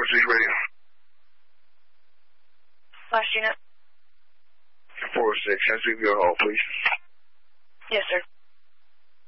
406 radio. Last unit. 406, can I speak to your hall, please? Yes, sir.